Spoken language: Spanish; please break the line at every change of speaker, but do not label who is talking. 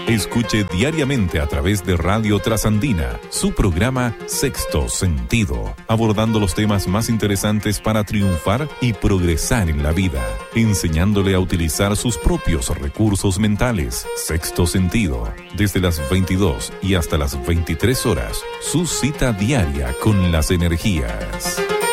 Escuche diariamente a través de Radio Trasandina su programa Sexto Sentido, abordando los temas más interesantes para triunfar y progresar en la vida, enseñándole a utilizar sus propios recursos mentales. Sexto Sentido, desde las 22 y hasta las 23 horas, su cita diaria con las energías.